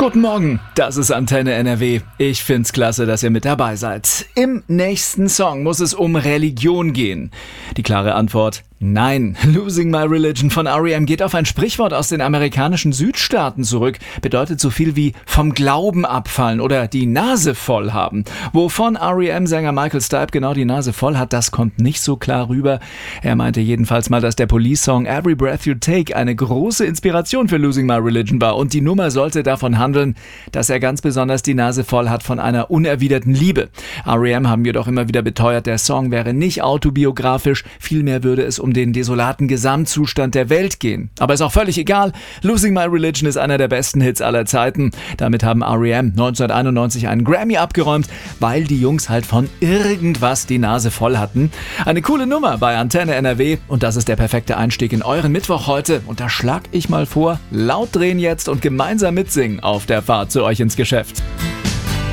Guten Morgen, das ist Antenne NRW. Ich find's klasse, dass ihr mit dabei seid. Im nächsten Song muss es um Religion gehen. Die klare Antwort: Nein. Losing My Religion von R.E.M. geht auf ein Sprichwort aus den amerikanischen Südstaaten zurück. Bedeutet so viel wie vom Glauben abfallen oder die Nase voll haben. Wovon R.E.M.-Sänger Michael Stipe genau die Nase voll hat, das kommt nicht so klar rüber. Er meinte jedenfalls mal, dass der Police-Song Every Breath You Take eine große Inspiration für Losing My Religion war. Und die Nummer sollte davon handeln, dass er ganz besonders die Nase voll hat von einer unerwiderten Liebe. R.E.M. haben jedoch immer wieder beteuert, der Song wäre nicht autobiografisch, vielmehr würde es um den desolaten Gesamtzustand der Welt gehen. Aber ist auch völlig egal. Losing My Religion ist einer der besten Hits aller Zeiten. Damit haben R.E.M. 1991 einen Grammy abgeräumt, weil die Jungs halt von irgendwas die Nase voll hatten. Eine coole Nummer bei Antenne NRW und das ist der perfekte Einstieg in euren Mittwoch heute. Und da schlag ich mal vor, laut drehen jetzt und gemeinsam mitsingen auf der Fahrt zu euch ins Geschäft.